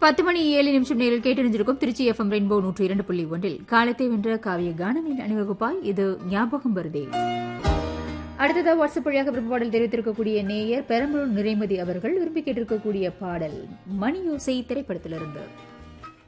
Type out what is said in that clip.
10:07 நேரில் கேட்டறிஞ்சிருக்கும் Trichy FM rainbow 102.1 காலத்தை வென்ற காவிய கானங்களின் அணிவகுப்பாய் இது ஞாபகம் வருதே. அடுத்ததாக வாட்ஸ்அப் வழியாக விருப்ப பாடல் தெரிவித்திருக்கக்கூடிய நேயர் பெரம்பலூர் நிறைமதி அவர்கள் விரும்பி கேட்டிருக்கக்கூடிய பாடல் மணியோசை திரைப்படத்திலிருந்து.